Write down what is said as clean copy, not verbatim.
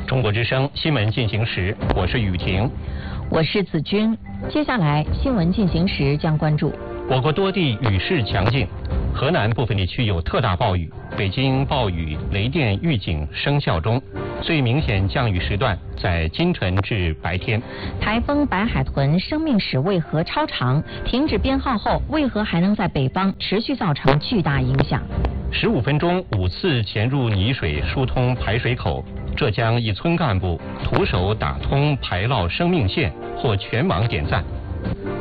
中国之声新闻进行时，我是雨婷， 我是子君。接下来新闻进行时将关注： 我国多地雨势强劲，河南部分地区有特大暴雨，北京暴雨雷电预警生效中，最明显降雨时段在今晨至白天。 台风白海豚生命史为何超长？停止编号后，为何还能在北方持续造成巨大影响 ？15分钟5次潜入泥水疏通排水口，浙江一村干部徒手打通排涝生命线，获全网点赞。